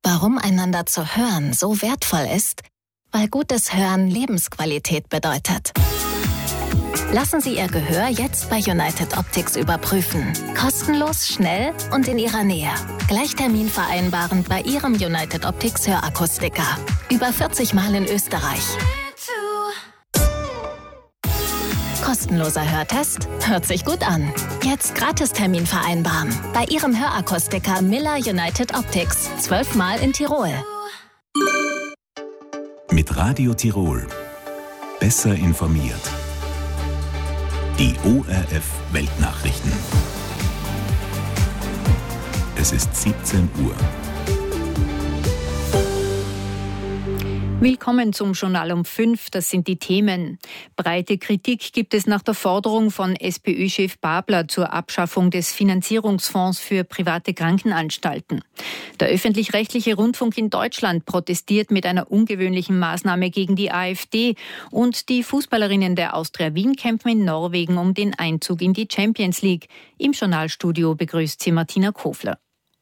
Warum einander zu hören so wertvoll ist? Weil gutes Hören Lebensqualität bedeutet. Lassen Sie Ihr Gehör jetzt bei United Optics überprüfen. Kostenlos, schnell und in Ihrer Nähe. Gleich Termin vereinbaren bei Ihrem United Optics Hörakustiker. Über 40 Mal in Österreich. Kostenloser Hörtest? Hört sich gut an. Jetzt Gratistermin vereinbaren. Bei Ihrem Hörakustiker Miller United Optics. 12 Mal in Tirol. Mit Radio Tirol. Besser informiert. Die ORF Weltnachrichten. Es ist 17 Uhr. Willkommen zum Journal um 5, das sind die Themen. Breite Kritik gibt es nach der Forderung von SPÖ-Chef Babler zur Abschaffung des Finanzierungsfonds für private Krankenanstalten. Der öffentlich-rechtliche Rundfunk in Deutschland protestiert mit einer ungewöhnlichen Maßnahme gegen die AfD und die Fußballerinnen der Austria Wien kämpfen in Norwegen um den Einzug in die Champions League. Im Journalstudio begrüßt sie Martina Kofler.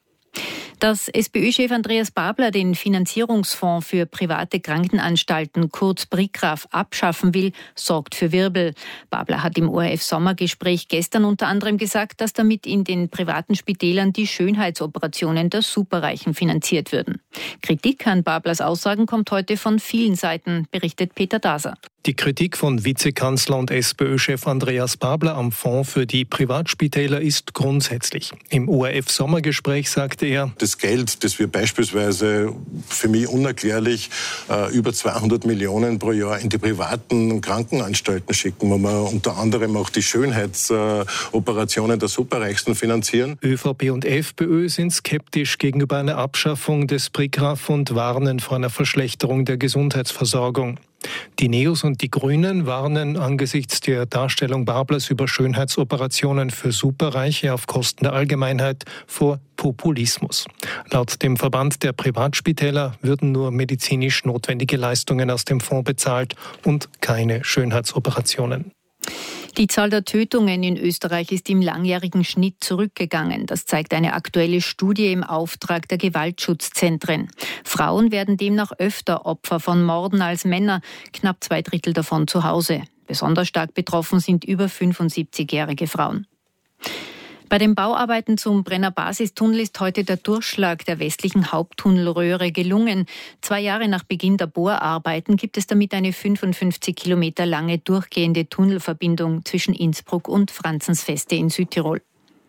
Dass SPÖ-Chef Andreas Babler den Finanzierungsfonds für private Krankenanstalten, kurz PRIKRAF, abschaffen will, sorgt für Wirbel. Babler hat im ORF-Sommergespräch gestern unter anderem gesagt, dass damit in den privaten Spitälern die Schönheitsoperationen der Superreichen finanziert würden. Kritik an Bablers Aussagen kommt heute von vielen Seiten, berichtet Peter Daser. Die Kritik von Vizekanzler und SPÖ-Chef Andreas Babler am Fonds für die Privatspitäler ist grundsätzlich. Im ORF-Sommergespräch sagte er: Das Geld, das wir beispielsweise, für mich unerklärlich, über 200 Millionen pro Jahr in die privaten Krankenanstalten schicken, wo wir unter anderem auch die Schönheitsoperationen der Superreichsten finanzieren. ÖVP und FPÖ sind skeptisch gegenüber einer Abschaffung des PRIKRAF und warnen vor einer Verschlechterung der Gesundheitsversorgung. Die Neos und die Grünen warnen angesichts der Darstellung Bablers über Schönheitsoperationen für Superreiche auf Kosten der Allgemeinheit vor Populismus. Laut dem Verband der Privatspitäler würden nur medizinisch notwendige Leistungen aus dem Fonds bezahlt und keine Schönheitsoperationen. Die Zahl der Tötungen in Österreich ist im langjährigen Schnitt zurückgegangen. Das zeigt eine aktuelle Studie im Auftrag der Gewaltschutzzentren. Frauen werden demnach öfter Opfer von Morden als Männer, knapp 2/3 davon zu Hause. Besonders stark betroffen sind über 75-jährige Frauen. Bei den Bauarbeiten zum Brenner Basistunnel ist heute der Durchschlag der westlichen Haupttunnelröhre gelungen. 2 Jahre nach Beginn der Bohrarbeiten gibt es damit eine 55 Kilometer lange durchgehende Tunnelverbindung zwischen Innsbruck und Franzensfeste in Südtirol.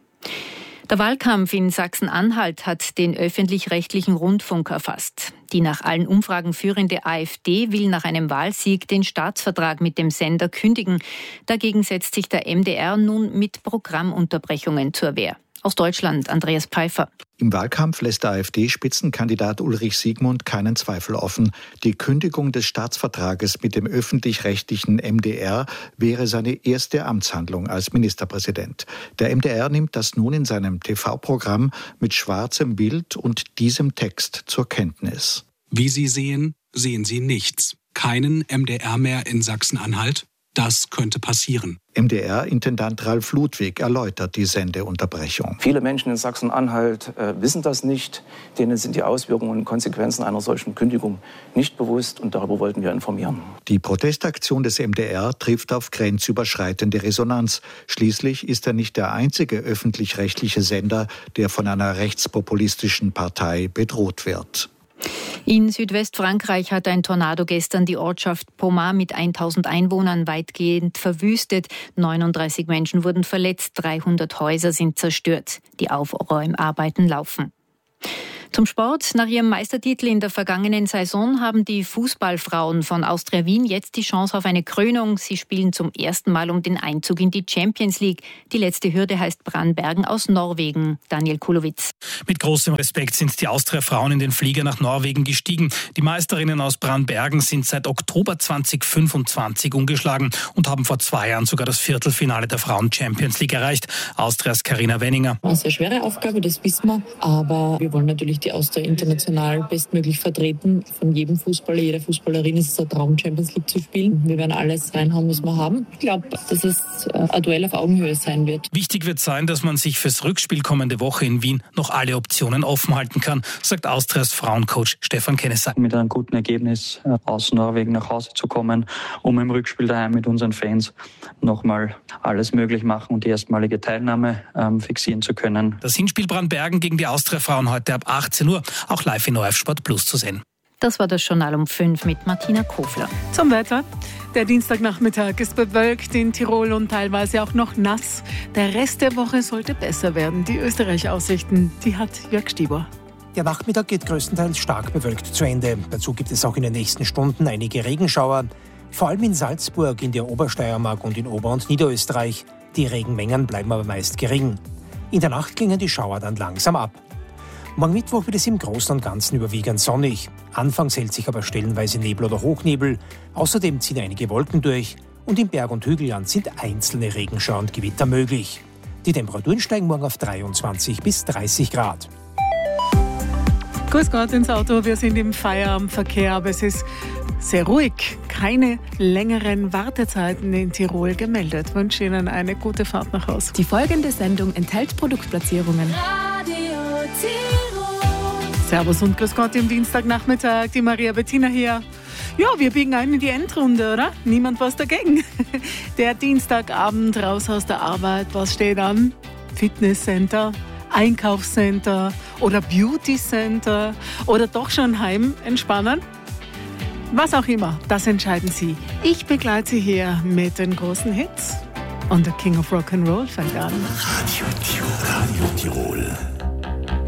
Der Wahlkampf in Sachsen-Anhalt hat den öffentlich-rechtlichen Rundfunk erfasst. Die nach allen Umfragen führende AfD will nach einem Wahlsieg den Staatsvertrag mit dem Sender kündigen. Dagegen setzt sich der MDR nun mit Programmunterbrechungen zur Wehr. Aus Deutschland, Andreas Pfeiffer. Im Wahlkampf lässt der AfD-Spitzenkandidat Ulrich Siegmund keinen Zweifel offen. Die Kündigung des Staatsvertrages mit dem öffentlich-rechtlichen MDR wäre seine erste Amtshandlung als Ministerpräsident. Der MDR nimmt das nun in seinem TV-Programm mit schwarzem Bild und diesem Text zur Kenntnis. Wie Sie sehen, sehen Sie nichts. Keinen MDR mehr in Sachsen-Anhalt? Das könnte passieren. MDR-Intendant Ralf Ludwig erläutert die Sendeunterbrechung. Viele Menschen in Sachsen-Anhalt wissen das nicht. Denen sind die Auswirkungen und Konsequenzen einer solchen Kündigung nicht bewusst und darüber wollten wir informieren. Die Protestaktion des MDR trifft auf grenzüberschreitende Resonanz. Schließlich ist er nicht der einzige öffentlich-rechtliche Sender, der von einer rechtspopulistischen Partei bedroht wird. In Südwestfrankreich hat ein Tornado gestern die Ortschaft Pomar mit 1000 Einwohnern weitgehend verwüstet. 39 Menschen wurden verletzt, 300 Häuser sind zerstört. Die Aufräumarbeiten laufen. Zum Sport. Nach ihrem Meistertitel in der vergangenen Saison haben die Fußballfrauen von Austria Wien jetzt die Chance auf eine Krönung. Sie spielen zum ersten Mal um den Einzug in die Champions League. Die letzte Hürde heißt Brannbergen aus Norwegen. Daniel Kulowitz. Mit großem Respekt sind die Austria-Frauen in den Flieger nach Norwegen gestiegen. Die Meisterinnen aus Brannbergen sind seit Oktober 2025 ungeschlagen und haben vor 2 Jahren sogar das Viertelfinale der Frauen-Champions League erreicht. Austrias Carina Wenninger. Eine sehr schwere Aufgabe, das wissen wir. Aber wir wollen natürlich die die Austria international bestmöglich vertreten. Von jedem Fußballer, jeder Fußballerin ist es ein Traum, Champions League zu spielen. Wir werden alles reinhauen, was wir haben. Ich glaube, dass es ein Duell auf Augenhöhe sein wird. Wichtig wird sein, dass man sich fürs Rückspiel kommende Woche in Wien noch alle Optionen offen halten kann, sagt Austrias Frauencoach Stefan Kennesack. Mit einem guten Ergebnis aus Norwegen nach Hause zu kommen, um im Rückspiel daheim mit unseren Fans nochmal alles möglich machen und die erstmalige Teilnahme fixieren zu können. Das Hinspiel Brandbergen gegen die Austria-Frauen heute ab 18 Uhr, auch live in ORF Sport Plus zu sehen. Das war das Journal um 5 mit Martina Kofler. Zum Wetter. Der Dienstagnachmittag ist bewölkt in Tirol und teilweise auch noch nass. Der Rest der Woche sollte besser werden. Die Österreich-Aussichten, die hat Jörg Stieber. Der Nachmittag geht größtenteils stark bewölkt zu Ende. Dazu gibt es auch in den nächsten Stunden einige Regenschauer. Vor allem in Salzburg, in der Obersteiermark und in Ober- und Niederösterreich. Die Regenmengen bleiben aber meist gering. In der Nacht klingen die Schauer dann langsam ab. Morgen Mittwoch wird es im Großen und Ganzen überwiegend sonnig. Anfangs hält sich aber stellenweise Nebel oder Hochnebel. Außerdem ziehen einige Wolken durch. Und im Berg- und Hügelland sind einzelne Regenschauer und Gewitter möglich. Die Temperaturen steigen morgen auf 23 bis 30 Grad. Grüß Gott ins Auto, wir sind im Feierabendverkehr, aber es ist sehr ruhig. Keine längeren Wartezeiten in Tirol gemeldet. Ich wünsche Ihnen eine gute Fahrt nach Hause. Die folgende Sendung enthält Produktplatzierungen. Radio Tirol. Servus und grüß Gott im Dienstagnachmittag. Die Maria Bettina hier. Ja, wir biegen ein in die Endrunde, oder? Niemand was dagegen. Der Dienstagabend raus aus der Arbeit. Was steht an? Fitnesscenter, Einkaufscenter oder Beautycenter oder doch schon heim entspannen? Was auch immer, das entscheiden Sie. Ich begleite Sie hier mit den großen Hits und der King of Rock'n'Roll fängt an. Radio Tirol.